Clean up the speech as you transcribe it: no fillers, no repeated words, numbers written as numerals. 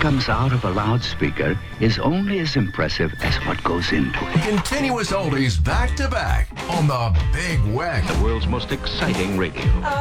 comes out of a loudspeaker is only as impressive as what goes into it. Continuous oldies back to back on the Big Weck. The world's most exciting radio.